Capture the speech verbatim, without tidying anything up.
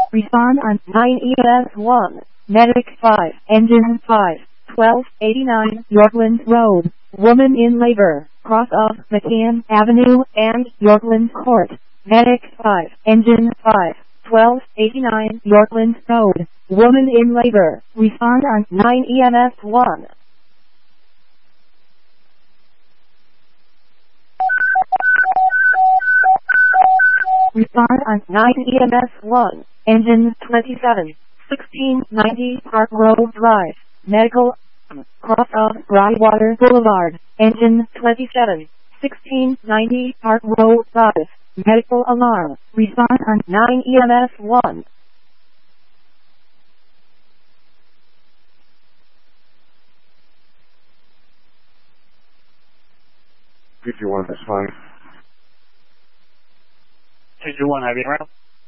Respond on nine E M S one. Medic five. Engine five. twelve eighty-nine Yorkland Road. Woman in labor. Cross off McCann Avenue and Yorkland Court. Medic five. Engine five. twelve eighty-nine Yorkland Road. Woman in labor. Respond on nine E M S one. Respond on nine E M S one. Engine twenty-seven. sixteen ninety Park Road Drive. Medical. Cross off Brightwater Boulevard. Engine twenty-seven. sixteen ninety Park Road Drive. Medical alarm. Respond on nine E M S one. fifty-one, that's fine. fifty-one, have you around?